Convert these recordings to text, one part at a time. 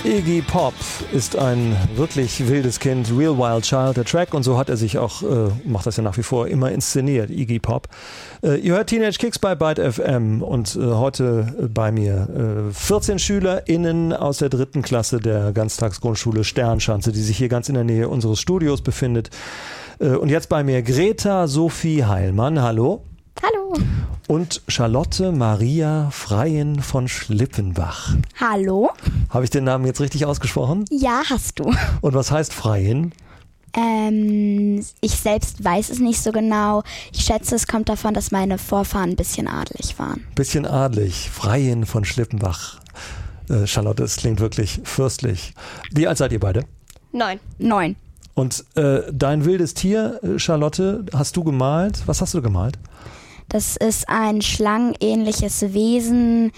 Iggy Pop ist ein wirklich wildes Kind, Real Wild Child, der Track, und so hat er sich auch, macht das ja nach wie vor, immer inszeniert, Iggy Pop. Ihr hört Teenage Kicks bei Byte FM und heute bei mir 14 SchülerInnen aus der 3. Klasse der Ganztagsgrundschule Sternschanze, die sich hier ganz in der Nähe unseres Studios befindet. Und jetzt bei mir Greta Sophie Heilmann, hallo. Hallo. Und Charlotte Maria Freien von Schlippenbach. Hallo. Habe ich den Namen jetzt richtig ausgesprochen? Ja, hast du. Und was heißt Freien? Ich selbst weiß es nicht so genau. Ich schätze, es kommt davon, dass meine Vorfahren ein bisschen adelig waren. Bisschen adlig. Freien von Schlippenbach. Charlotte, es klingt wirklich fürstlich. Wie alt seid ihr beide? 9. Und dein wildes Tier, Charlotte, hast du gemalt? Was hast du gemalt? Das ist ein schlangenähnliches Wesen,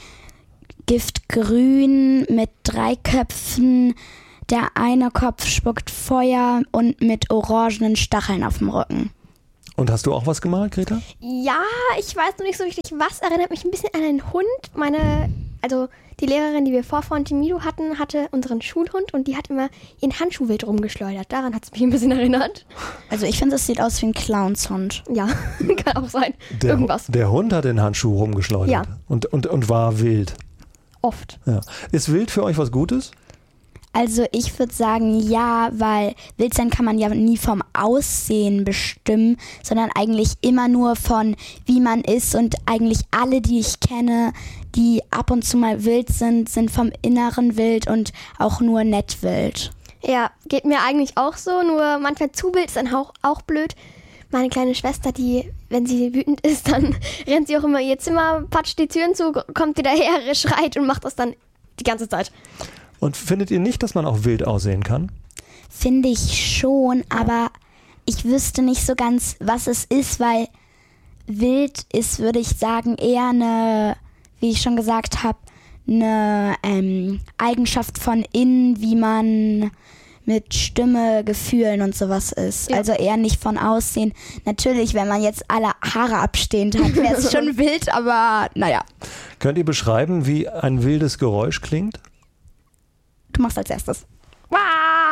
giftgrün mit 3 Köpfen. Der eine Kopf spuckt Feuer und mit orangenen Stacheln auf dem Rücken. Und hast du auch was gemalt, Greta? Ja, ich weiß noch nicht so richtig was. Erinnert mich ein bisschen an einen Hund. Die Lehrerin, die wir vor Timido hatten, hatte unseren Schulhund und die hat immer ihren Handschuh wild rumgeschleudert. Daran hat es mich ein bisschen erinnert. Also ich finde, es sieht aus wie ein Clownshund. Ja, kann auch sein. Irgendwas. Der Hund hat den Handschuh rumgeschleudert. Ja. Und war wild. Oft. Ja. Ist wild für euch was Gutes? Also ich würde sagen, ja, weil wild sein kann man ja nie vom Aussehen bestimmen, sondern eigentlich immer nur von wie man ist, und eigentlich alle, die ich kenne, die ab und zu mal wild sind, sind vom Inneren wild und auch nur nett wild. Ja, geht mir eigentlich auch so, nur manchmal zu wild ist dann auch blöd. Meine kleine Schwester, die, wenn sie wütend ist, dann rennt sie auch immer in ihr Zimmer, patscht die Türen zu, kommt wieder her, schreit und macht das dann die ganze Zeit. Und findet ihr nicht, dass man auch wild aussehen kann? Finde ich schon, aber ich wüsste nicht so ganz, was es ist, weil wild ist, würde ich sagen, eher eine, wie ich schon gesagt habe, eine Eigenschaft von innen, wie man mit Stimme, Gefühlen und sowas ist. Ja. Also eher nicht von Aussehen. Natürlich, wenn man jetzt alle Haare abstehend hat, wäre es schon wild, aber naja. Könnt ihr beschreiben, wie ein wildes Geräusch klingt? Du machst als erstes.